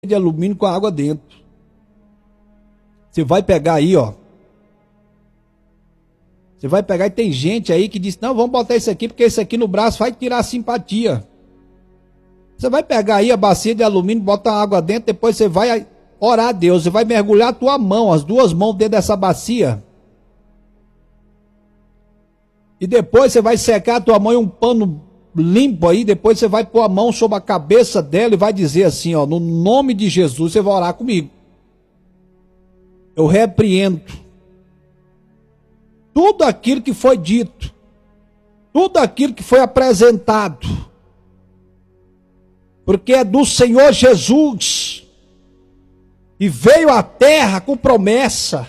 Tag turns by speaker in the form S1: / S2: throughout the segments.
S1: de alumínio com água dentro. Você vai pegar aí, ó. Você vai pegar e tem gente aí que diz, não, vamos botar isso aqui, porque isso aqui no braço vai tirar a simpatia. Você vai pegar aí a bacia de alumínio, bota água dentro, depois você vai orar a Deus, você vai mergulhar a tua mão, as duas mãos dentro dessa bacia. E depois você vai secar a tua mão em um pano limpo aí, depois você vai pôr a mão sobre a cabeça dela e vai dizer assim, ó, no nome de Jesus, você vai orar comigo. Eu repreendo tudo aquilo que foi dito, tudo aquilo que foi apresentado, porque é do Senhor Jesus, e veio à terra com promessa,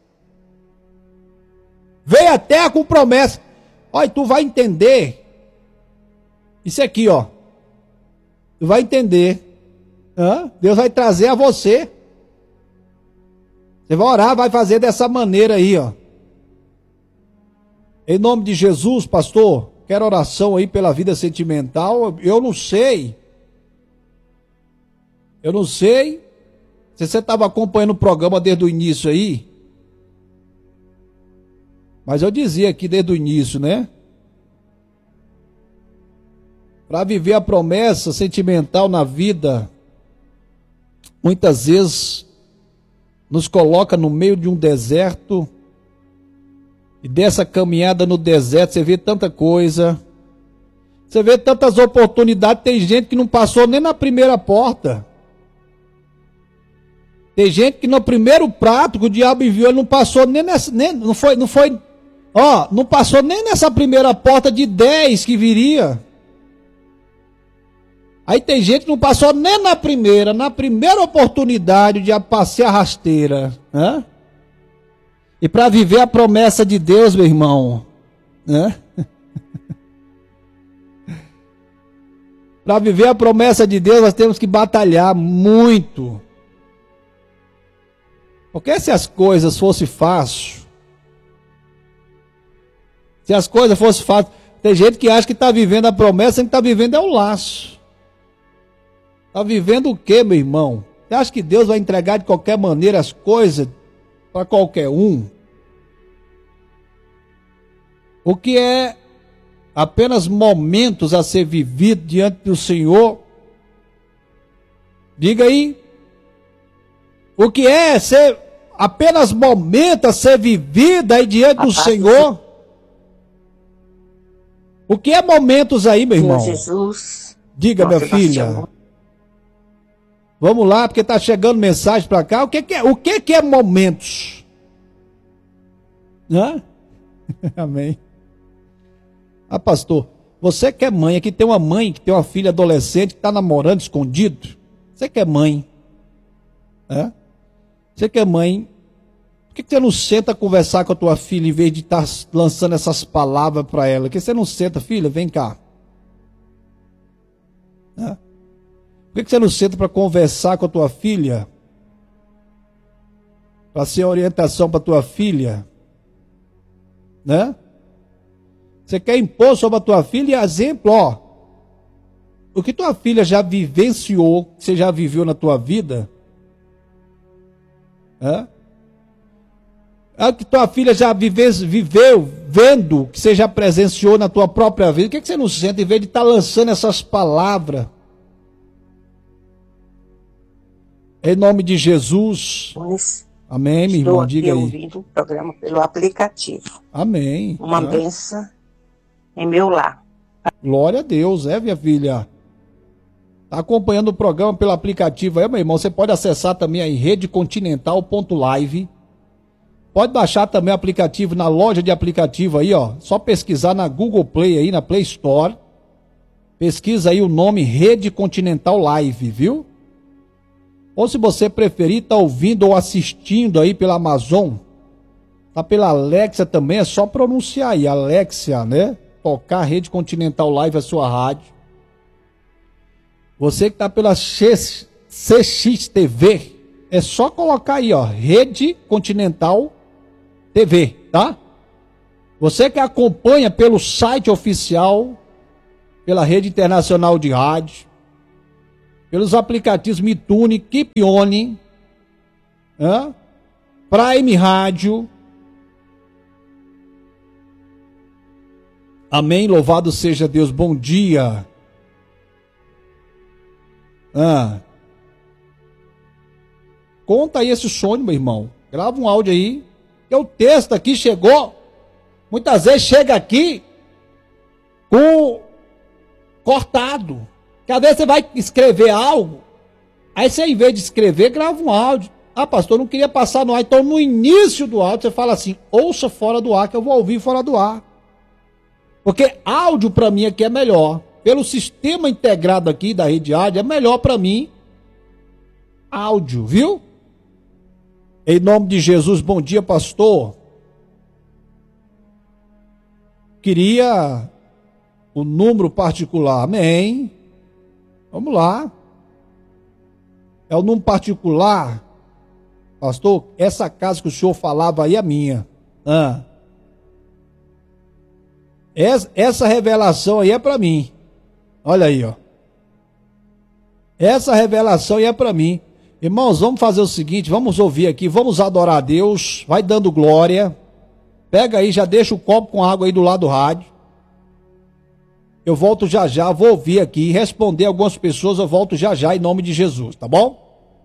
S1: veio à terra com promessa. Olha, tu vai entender, isso aqui, ó, tu vai entender, Deus vai trazer a você, você vai orar, vai fazer dessa maneira aí, ó. Em nome de Jesus, pastor, quero oração aí pela vida sentimental. Eu não sei se você estava acompanhando o programa desde o início aí, mas eu dizia aqui desde o início, né? Para viver a promessa sentimental na vida, muitas vezes nos coloca no meio de um deserto. E dessa caminhada no deserto, você vê tanta coisa, você vê tantas oportunidades. Tem gente que não passou nem na primeira porta. Tem gente que no primeiro prato que o diabo enviou, ele não passou nem nessa, não passou nem nessa primeira porta de 10 que viria. Aí tem gente que não passou nem na primeira oportunidade, o diabo passou a rasteira, né? E para viver a promessa de Deus, meu irmão, né? Para viver a promessa de Deus, nós temos que batalhar muito. Porque se as coisas fossem fáceis, tem gente que acha que está vivendo a promessa, quem está vivendo é o laço. Está vivendo o quê, meu irmão? Você acha que Deus vai entregar de qualquer maneira as coisas para qualquer um? O que é apenas momentos a ser vivido diante do Senhor? Diga aí. O que é ser apenas momentos a ser vivido aí diante do Senhor? O que é momentos aí, meu irmão?
S2: Jesus.
S1: Diga, minha filha. Vamos lá, porque está chegando mensagem para cá. O que é momentos? Hã? Amém. Ah, pastor, você que é mãe, aqui tem uma mãe que tem uma filha adolescente que está namorando escondido. Você que é mãe, Você que é mãe, por que você não senta a conversar com a tua filha em vez de estar lançando essas palavras para ela? Por que você não senta, filha, vem cá. Por que você não senta para conversar com a tua filha? Para ser orientação para a tua filha? Né? Você quer impor sobre a tua filha exemplo, ó. O que tua filha já vivenciou, que você já viveu na tua vida? O que tua filha já viveu, vendo, que você já presenciou na tua própria vida? Por que você não senta em vez de estar lançando essas palavras? Em nome de Jesus. Amém, meu irmão, diga aí.
S2: Estou ouvindo o programa pelo aplicativo.
S1: Amém.
S2: Uma bênção em meu lar.
S1: Glória a Deus, minha filha. Está acompanhando o programa pelo aplicativo aí, meu irmão. Você pode acessar também aí redecontinental.live. Pode baixar também o aplicativo na loja de aplicativo aí, ó. Só pesquisar na Google Play aí, na Play Store. Pesquisa aí o nome Rede Continental Live, viu? Ou se você preferir, tá ouvindo ou assistindo aí pela Amazon, tá pela Alexa também, é só pronunciar aí, Alexa, né? Tocar Rede Continental Live, a sua rádio. Você que tá pela CXTV, é só colocar aí, ó, Rede Continental TV, tá? Você que acompanha pelo site oficial, pela Rede Internacional de Rádio, pelos aplicativos MeTune, KeepOn, Prime Rádio. Amém, louvado seja Deus, bom dia. Conta aí esse sonho, meu irmão. Grava um áudio aí. Que o texto aqui chegou. Muitas vezes chega aqui com cortado. Que às vezes você vai escrever algo. Aí você, em vez de escrever, grava um áudio. Ah, pastor, não queria passar no ar. Então, no início do áudio, você fala assim: ouça fora do ar, que eu vou ouvir fora do ar. Porque áudio para mim aqui é melhor. Pelo sistema integrado aqui da rede áudio, é melhor para mim áudio, viu? Em nome de Jesus, bom dia, pastor. Queria o número particular, amém. Vamos lá. É o número particular, pastor. Essa casa que o senhor falava aí é minha. Essa revelação aí é para mim. Olha aí, ó. Essa revelação aí é para mim. Irmãos, vamos fazer o seguinte, vamos ouvir aqui, vamos adorar a Deus, vai dando glória. Pega aí, já deixa o copo com água aí do lado do rádio. Eu volto já já, vou ouvir aqui, responder algumas pessoas, eu volto já já em nome de Jesus, tá bom?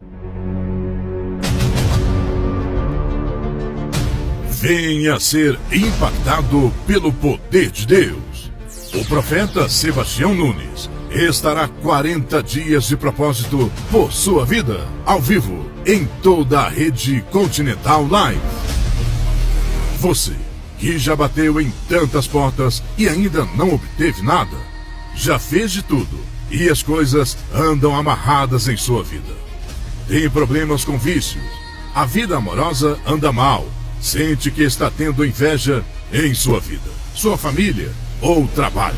S3: Venha ser impactado pelo poder de Deus. O profeta Sebastião Nunes estará 40 dias de propósito por sua vida, ao vivo, em toda a rede Continental Live. Você que já bateu em tantas portas e ainda não obteve nada, já fez de tudo e as coisas andam amarradas em sua vida. Tem problemas com vícios, a vida amorosa anda mal, sente que está tendo inveja em sua vida, sua família ou trabalho.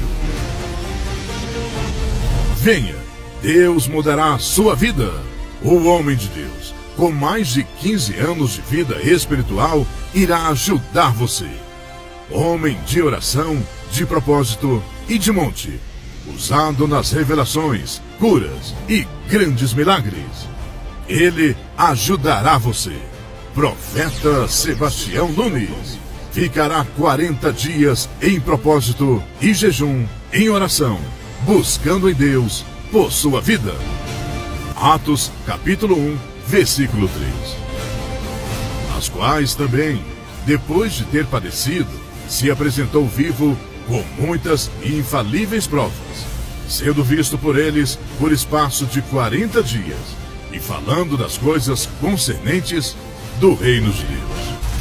S3: Venha, Deus mudará a sua vida. O homem de Deus, com mais de 15 anos de vida espiritual, irá ajudar você. Homem de oração, de propósito e de monte, usado nas revelações, curas e grandes milagres. Ele ajudará você. Profeta Sebastião Nunes ficará 40 dias em propósito e jejum, em oração, buscando em Deus por sua vida. Atos capítulo 1, versículo 3. As quais também, depois de ter padecido, se apresentou vivo com muitas e infalíveis provas, sendo visto por eles por espaço de 40 dias, e falando das coisas concernentes do reino de Deus.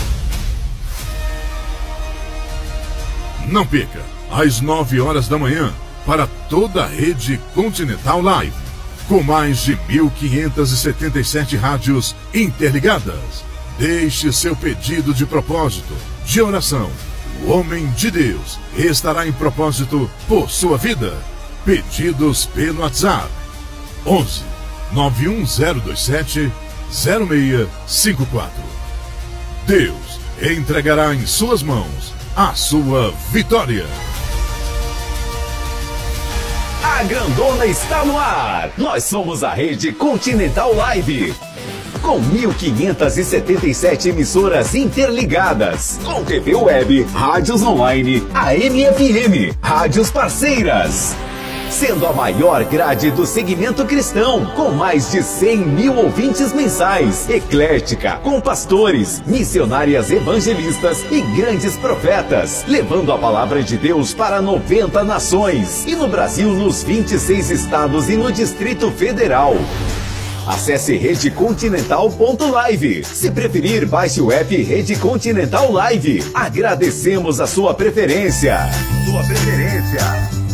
S3: Não perca, às 9 horas da manhã, para toda a rede Continental Live, com mais de 1.577 rádios interligadas. Deixe seu pedido de propósito, de oração. O homem de Deus estará em propósito por sua vida. Pedidos pelo WhatsApp 11 91027 0654. Deus entregará em suas mãos a sua vitória.
S4: A Grandona está no ar. Nós somos a rede Continental Live, com 1.577 emissoras interligadas, com TV web, rádios online, AM e FM, rádios parceiras, sendo a maior grade do segmento cristão, com mais de 100 mil ouvintes mensais, eclética, com pastores, missionárias evangelistas e grandes profetas, levando a palavra de Deus para 90 nações, e no Brasil, nos 26 estados e no Distrito Federal. Acesse redecontinental.live. Se preferir, baixe o app Rede Continental Live. Agradecemos a sua preferência.